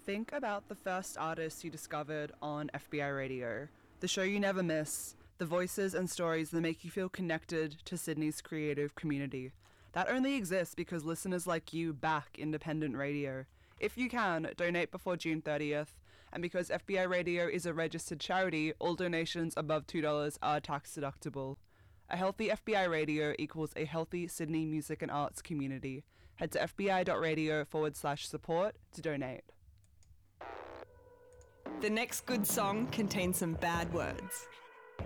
Think about the first artist you discovered on FBI Radio, the show you never miss, the voices and stories that make you feel connected to Sydney's creative community. That only exists because listeners like you back independent radio. If you can, donate before June 30th, and because FBI Radio is a registered charity, all donations above $2 are tax deductible. A healthy FBI radio equals a healthy Sydney music and arts community. Head to fbi.radio/support to donate. The next good song contains some bad words.